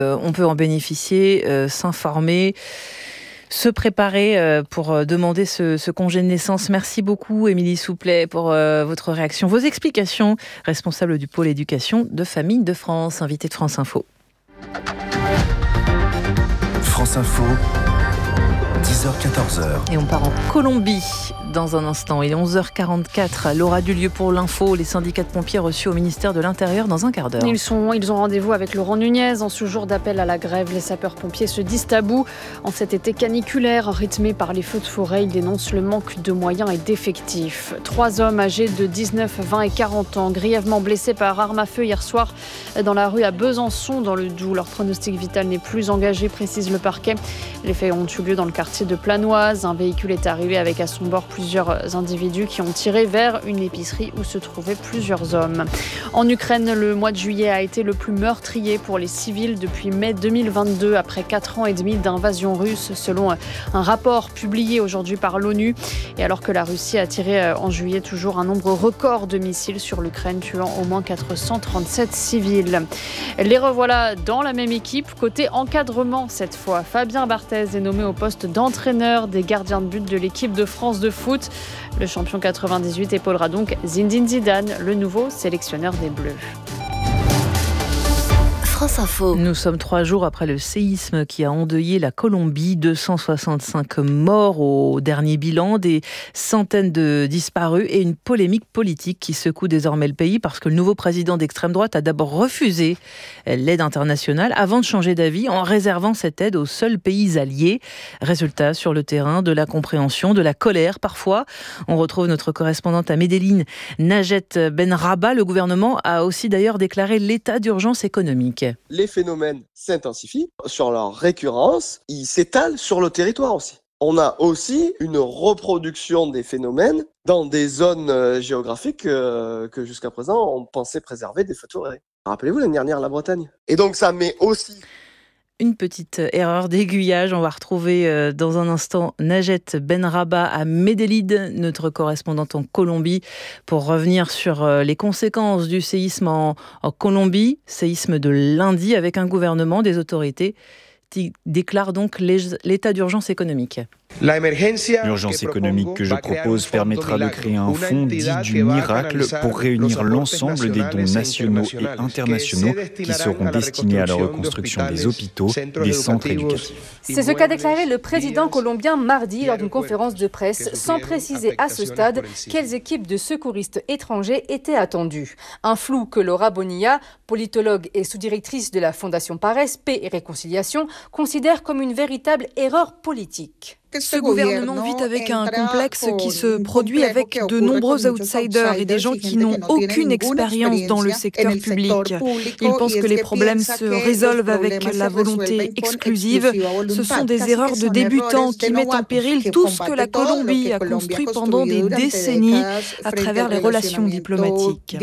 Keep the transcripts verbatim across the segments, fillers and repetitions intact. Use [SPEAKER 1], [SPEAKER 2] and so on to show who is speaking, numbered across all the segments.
[SPEAKER 1] Euh, on peut en bénéficier, euh, s'informer, se préparer euh, pour euh, demander ce, ce congé de naissance. Merci beaucoup, Émilie Souplet, pour euh, votre réaction, vos explications. Responsable du pôle éducation de Famille de France, invité de France Info.
[SPEAKER 2] France Info, dix heures quatorze heures.
[SPEAKER 1] Et on part en Colombie dans un instant. Il est onze heures quarante-quatre. L'aura du lieu pour l'info. Les syndicats de pompiers reçus au ministère de l'Intérieur dans un quart d'heure.
[SPEAKER 3] Ils, sont, ils ont rendez-vous avec Laurent Nunez. En ce jour d'appel à la grève, les sapeurs-pompiers se disent à bout. En cet été caniculaire, rythmé par les feux de forêt, ils dénoncent le manque de moyens et d'effectifs. Trois hommes âgés de dix-neuf, vingt et quarante ans, grièvement blessés par arme à feu hier soir dans la rue à Besançon, dans le Doubs. Leur pronostic vital n'est plus engagé, précise le parquet. Les faits ont eu lieu dans le quartier de Planoise. Un véhicule est arrivé avec à son bord plusieurs individus qui ont tiré vers une épicerie où se trouvaient plusieurs hommes. En Ukraine, le mois de juillet a été le plus meurtrier pour les civils depuis mai deux mille vingt-deux, après quatre ans et demi d'invasion russe, selon un rapport publié aujourd'hui par l'ONU. Et alors que la Russie a tiré en juillet toujours un nombre record de missiles sur l'Ukraine, tuant au moins quatre cent trente-sept civils. Les revoilà dans la même équipe, côté encadrement cette fois. Fabien Barthez est nommé au poste d'entraîneur des gardiens de but de l'équipe de France de foot. Le champion quatre-vingt-dix-huit épaulera donc Zinedine Zidane, le nouveau sélectionneur des Bleus.
[SPEAKER 1] France Info. Nous sommes trois jours après le séisme qui a endeuillé la Colombie. deux cent soixante-cinq morts au dernier bilan, des centaines de disparus et une polémique politique qui secoue désormais le pays parce que le nouveau président d'extrême droite a d'abord refusé l'aide internationale avant de changer d'avis en réservant cette aide aux seuls pays alliés. Résultat, sur le terrain, de la compréhension, de la colère parfois. On retrouve notre correspondante à Medellín, Najet Benrabah. Le gouvernement a aussi d'ailleurs déclaré l'état d'urgence économique.
[SPEAKER 4] Les phénomènes s'intensifient sur leur récurrence, ils s'étalent sur le territoire aussi. On a aussi une reproduction des phénomènes dans des zones géographiques euh, que jusqu'à présent on pensait préserver des feux de forêt. Rappelez-vous l'année dernière la Bretagne. Et donc ça met aussi
[SPEAKER 1] une petite erreur d'aiguillage. On va retrouver dans un instant Najet Benrabah à Medellín, notre correspondante en Colombie, pour revenir sur les conséquences du séisme en, en Colombie, séisme de lundi, avec un gouvernement, des autorités qui déclarent donc l'état d'urgence économique.
[SPEAKER 5] L'urgence économique que je propose permettra de créer un fonds dit du miracle pour réunir l'ensemble des dons nationaux et internationaux qui seront destinés à la reconstruction des hôpitaux, des centres éducatifs.
[SPEAKER 6] C'est ce qu'a déclaré le président colombien mardi lors d'une conférence de presse, sans préciser à ce stade quelles équipes de secouristes étrangers étaient attendues. Un flou que Laura Bonilla, politologue et sous-directrice de la Fondation Pares, Paix et Réconciliation, considère comme une véritable erreur politique.
[SPEAKER 7] Ce gouvernement vit avec un complexe qui se produit avec de nombreux outsiders et des gens qui n'ont aucune expérience dans le secteur public. Ils pensent que les problèmes se résolvent avec la volonté exclusive. Ce sont des erreurs de débutants qui mettent en péril tout ce que la Colombie a construit pendant des décennies à travers les relations diplomatiques.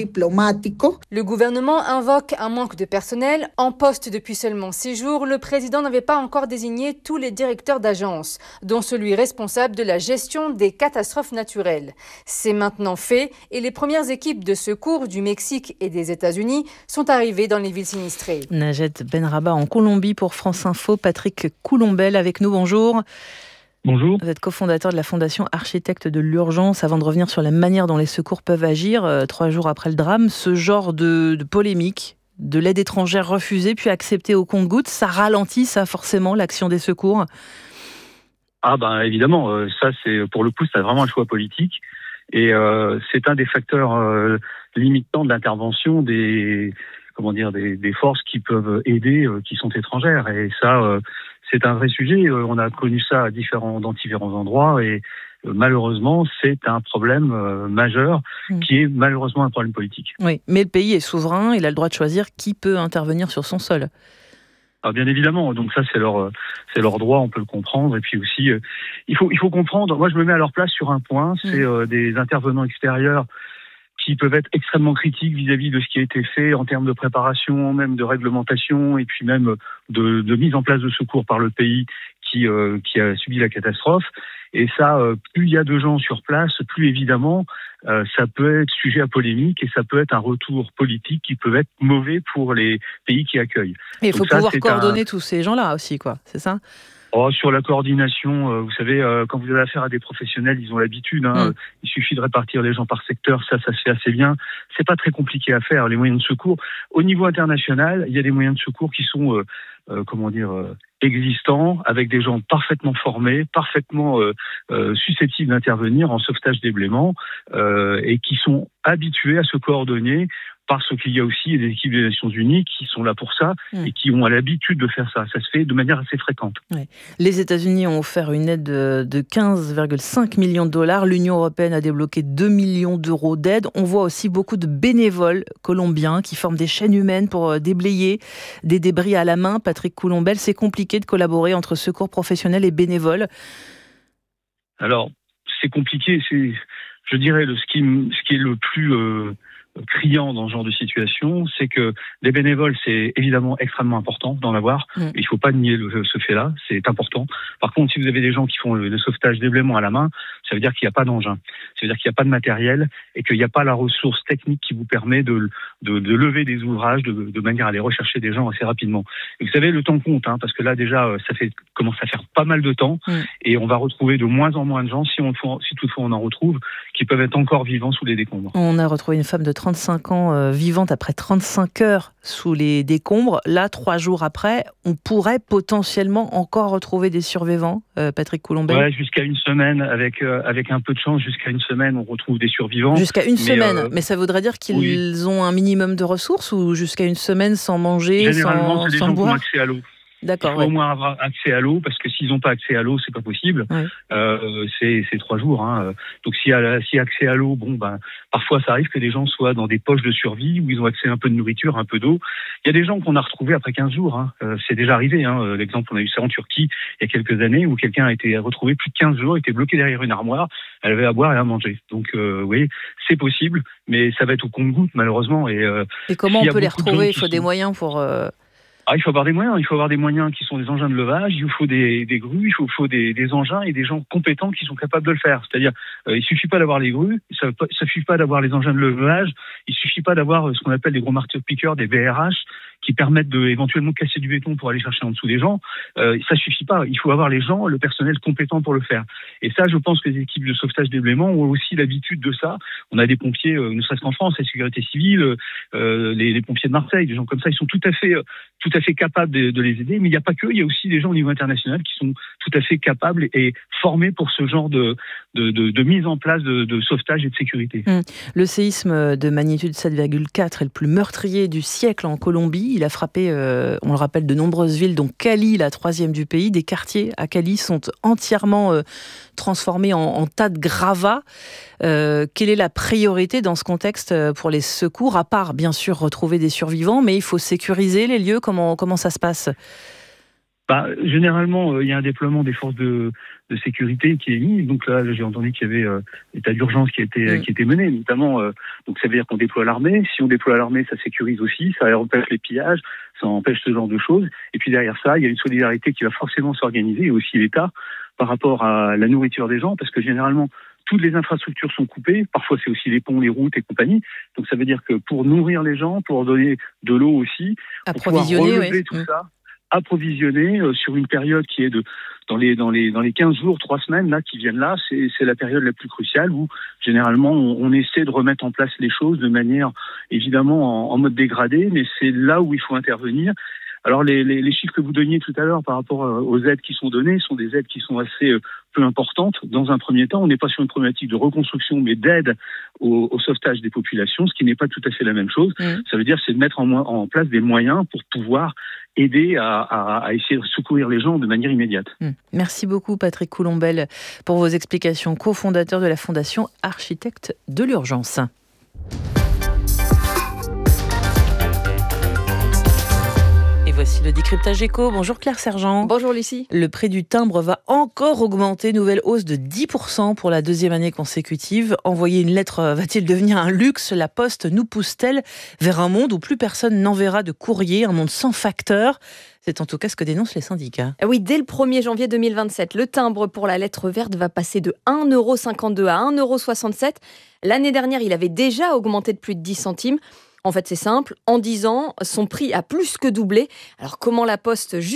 [SPEAKER 6] Le gouvernement invoque un manque de personnel. En poste depuis seulement six jours, le président n'avait pas encore désigné tous les directeurs d'agences, dont celui responsable de la gestion des catastrophes naturelles. C'est maintenant fait et les premières équipes de secours du Mexique et des États-Unis sont arrivées dans les villes sinistrées.
[SPEAKER 1] Najet Benrabah en Colombie pour France Info. Patrick Coulombelle avec nous, bonjour.
[SPEAKER 8] Bonjour.
[SPEAKER 1] Vous êtes cofondateur de la Fondation Architectes de l'Urgence. Avant de revenir sur la manière dont les secours peuvent agir, euh, trois jours après le drame, ce genre de, de polémique, de l'aide étrangère refusée puis acceptée au compte-gouttes, ça ralentit ça forcément l'action des secours?
[SPEAKER 8] Ah ben évidemment, euh, ça c'est pour le coup c'est vraiment un choix politique et euh, c'est un des facteurs euh, limitants de l'intervention des comment dire des, des forces qui peuvent aider, euh, qui sont étrangères et ça euh, c'est un vrai sujet. Euh, on a connu ça à différents dans différents endroits et euh, malheureusement c'est un problème euh, majeur mmh. qui est malheureusement un problème politique.
[SPEAKER 1] Oui, mais le pays est souverain, il a le droit de choisir qui peut intervenir sur son sol.
[SPEAKER 8] Ah, bien évidemment, donc ça c'est leur c'est leur droit, on peut le comprendre. Et puis aussi, euh, il faut il faut comprendre. Moi, je me mets à leur place sur un point, c'est euh, des intervenants extérieurs qui peuvent être extrêmement critiques vis-à-vis de ce qui a été fait en termes de préparation, même de réglementation, et puis même de, de mise en place de secours par le pays, qui, euh, qui a subi la catastrophe. Et ça, euh, plus il y a de gens sur place, plus évidemment, euh, ça peut être sujet à polémique et ça peut être un retour politique qui peut être mauvais pour les pays qui accueillent.
[SPEAKER 1] Et il faut pouvoir coordonner un... tous ces gens-là aussi, quoi. C'est ça ?
[SPEAKER 8] Oh, sur la coordination, euh, vous savez, euh, quand vous avez affaire à des professionnels, ils ont l'habitude. Hein, mmh. Il suffit de répartir les gens par secteur, ça, ça se fait assez bien. C'est pas très compliqué à faire. Les moyens de secours, au niveau international, il y a des moyens de secours qui sont, euh, euh, comment dire, euh, existants, avec des gens parfaitement formés, parfaitement euh, euh, susceptibles d'intervenir en sauvetage d'ébléments, euh, et qui sont habitués à se coordonner. Parce qu'il y a aussi des équipes des Nations Unies qui sont là pour ça mmh. et qui ont l'habitude de faire ça. Ça se fait de manière assez fréquente.
[SPEAKER 1] Ouais. Les États-Unis ont offert une aide de quinze virgule cinq millions de dollars. L'Union européenne a débloqué deux millions d'euros d'aide. On voit aussi beaucoup de bénévoles colombiens qui forment des chaînes humaines pour déblayer des débris à la main. Patrick Coulombelle, c'est compliqué de collaborer entre secours professionnels et bénévoles.
[SPEAKER 8] Alors, c'est compliqué. C'est, je dirais, le, ce, qui, ce qui est le plus... Euh, criant dans ce genre de situation, c'est que des bénévoles, c'est évidemment extrêmement important d'en avoir. Mmh. Il ne faut pas nier le, ce fait-là, c'est important. Par contre, si vous avez des gens qui font le, le sauvetage d'ébléments à la main, ça veut dire qu'il n'y a pas d'engin, ça veut dire qu'il n'y a pas de matériel et qu'il n'y a pas la ressource technique qui vous permet de, de, de lever des ouvrages de, de manière à aller rechercher des gens assez rapidement. Et vous savez, le temps compte, hein, parce que là déjà, ça fait commence à faire pas mal de temps mmh. et on va retrouver de moins en moins de gens, si, on, si toutefois on en retrouve, qui peuvent être encore vivants sous les décombres.
[SPEAKER 1] On a retrouvé une femme de trente-cinq ans euh, vivante après trente-cinq heures sous les décombres. Là, trois jours après, on pourrait potentiellement encore retrouver des survivants, euh, Patrick Coulombelle.
[SPEAKER 8] Ouais, jusqu'à une semaine, avec, euh, avec un peu de chance, jusqu'à une semaine, on retrouve des survivants.
[SPEAKER 1] Jusqu'à une mais semaine, euh, mais ça voudrait dire qu'ils oui. ont un minimum de ressources ou jusqu'à une semaine sans manger,
[SPEAKER 8] Généralement,
[SPEAKER 1] sans,
[SPEAKER 8] c'est des
[SPEAKER 1] sans
[SPEAKER 8] gens
[SPEAKER 1] boire
[SPEAKER 8] qui ont accès à l'eau.
[SPEAKER 1] D'accord,
[SPEAKER 8] il faut
[SPEAKER 1] ouais.
[SPEAKER 8] au moins avoir accès à l'eau, parce que s'ils n'ont pas accès à l'eau, c'est pas possible. Ouais. Euh, c'est, c'est trois jours. Hein. Donc s'il y a, s'il y a accès à l'eau, bon ben parfois ça arrive que les gens soient dans des poches de survie où ils ont accès à un peu de nourriture, un peu d'eau. Il y a des gens qu'on a retrouvés après quinze jours. Hein. Euh, c'est déjà arrivé. Hein. L'exemple, on a eu ça en Turquie il y a quelques années où quelqu'un a été retrouvé plus de quinze jours, était bloqué derrière une armoire, elle avait à boire et à manger. Donc euh, oui, c'est possible, mais ça va être au compte-gouttes malheureusement. Et, euh,
[SPEAKER 1] et comment on peut les retrouver ? Il faut des moyens pour. Euh...
[SPEAKER 8] Ah, il faut avoir des moyens. Il faut avoir des moyens qui sont des engins de levage. Il faut des, des grues. Il faut, faut des, des engins et des gens compétents qui sont capables de le faire. C'est-à-dire, euh, il suffit pas d'avoir les grues. Ça, ça suffit pas d'avoir les engins de levage. Il suffit pas d'avoir ce qu'on appelle des gros marteaux-piqueurs, des V R H, qui permettent de éventuellement casser du béton pour aller chercher en dessous des gens. Euh, ça suffit pas. Il faut avoir les gens, le personnel compétent pour le faire. Et ça, je pense que les équipes de sauvetage d'ébléments ont aussi l'habitude de ça. On a des pompiers, euh, ne serait-ce qu'en France, la sécurité civile, euh, les, les pompiers de Marseille, des gens comme ça, ils sont tout à fait, euh, tout à fait capables de, de les aider. Mais il n'y a pas que, il y a aussi des gens au niveau international qui sont tout à fait capables et formés pour ce genre de, de, de, de mise en place de, de sauvetage et de sécurité.
[SPEAKER 1] Mmh. Le séisme de magnitude sept virgule quatre est le plus meurtrier du siècle en Colombie. Il a frappé, euh, on le rappelle, de nombreuses villes, dont Cali, la troisième du pays. Des quartiers à Cali sont entièrement euh, transformés en, en tas de gravats. Euh, quelle est la priorité dans ce contexte pour les secours, à part bien sûr retrouver des survivants, mais il faut sécuriser les lieux. Comment, comment ça se passe ?
[SPEAKER 8] Bah, généralement, il euh, y a un déploiement des forces de, de sécurité qui est mis. Donc là, j'ai entendu qu'il y avait euh, l'état d'urgence qui a été, mmh. qui a été mené, notamment. Euh, donc ça veut dire qu'on déploie l'armée. Si on déploie l'armée, ça sécurise aussi, ça empêche les pillages, ça empêche ce genre de choses. Et puis derrière ça, il y a une solidarité qui va forcément s'organiser, et aussi l'État, par rapport à la nourriture des gens, parce que généralement, toutes les infrastructures sont coupées. Parfois, c'est aussi les ponts, les routes et compagnie. Donc ça veut dire que pour nourrir les gens, pour donner de l'eau aussi, pour pouvoir relever ouais. tout mmh. ça, approvisionner euh, sur une période qui est de dans les dans les dans les quinze jours, trois semaines là qui viennent là, c'est c'est la période la plus cruciale où généralement on, on essaie de remettre en place les choses de manière évidemment en, en mode dégradé, mais c'est là où il faut intervenir. Alors les, les, les chiffres que vous donniez tout à l'heure par rapport aux aides qui sont données sont des aides qui sont assez euh, peu importantes. Dans un premier temps, on n'est pas sur une problématique de reconstruction, mais d'aide au, au sauvetage des populations, ce qui n'est pas tout à fait la même chose. Mmh. Ça veut dire c'est de mettre en, en place des moyens pour pouvoir aider à, à, à essayer de secourir les gens de manière immédiate.
[SPEAKER 1] Mmh. Merci beaucoup Patrick Coulombelle pour vos explications, cofondateur de la Fondation Architectes de l'Urgence. Et voici Voici le décryptage éco. Bonjour Claire Sergent.
[SPEAKER 9] Bonjour Lucie.
[SPEAKER 1] Le prix du timbre va encore augmenter. Nouvelle hausse de dix pour cent pour la deuxième année consécutive. Envoyer une lettre va-t-il devenir un luxe ? La Poste nous pousse-t-elle vers un monde où plus personne n'enverra de courrier, un monde sans facteur ? C'est en tout cas ce que dénoncent les syndicats.
[SPEAKER 9] Oui, dès le premier janvier deux mille vingt-sept, le timbre pour la lettre verte va passer de un euro cinquante-deux à un euro soixante-sept. L'année dernière, il avait déjà augmenté de plus de dix centimes. En fait, c'est simple. En dix ans, son prix a plus que doublé. Alors, comment la Poste